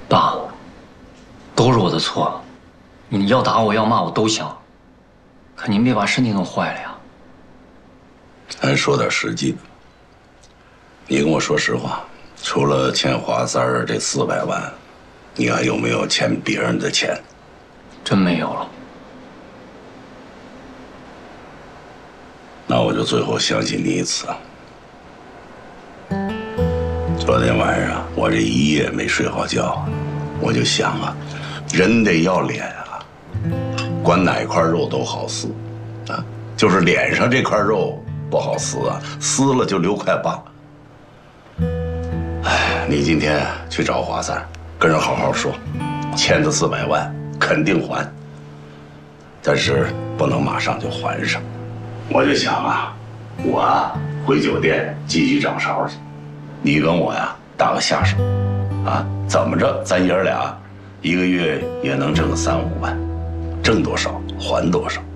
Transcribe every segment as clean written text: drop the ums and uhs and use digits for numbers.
爸，都是我的错，你要打我要骂我都行，可您别把身体弄坏了呀。 咱说点实际的，你跟我说实话，除了欠华三儿这400万，你还有没有欠别人的钱？ 真没有了。 那我就最后相信你一次。昨天晚上我这一夜没睡好觉，我就想啊，人得要脸啊，管哪块肉都好撕，啊，就是脸上这块肉不好撕啊，撕了就留块疤。哎，你今天去找华三，跟人好好说，欠的400万肯定还，但是不能马上就还上。我就想啊，我回酒店继续掌勺去，你跟我呀打个下手，啊，怎么着咱爷儿俩一个月也能挣个3、5万，挣多少还多少。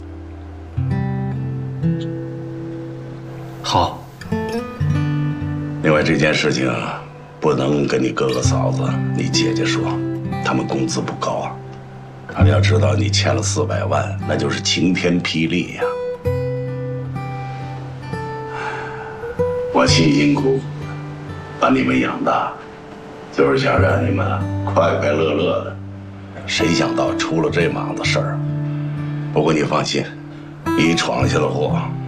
好。 另外这件事情不能跟你哥哥嫂子、你姐姐说，他们工资不高啊，他们要知道你欠了400万，那就是晴天霹雳呀。我辛辛苦苦把你们养大，就是想让你们快快乐乐的。谁想到出了这码子事儿？不过你放心，你闯下了祸，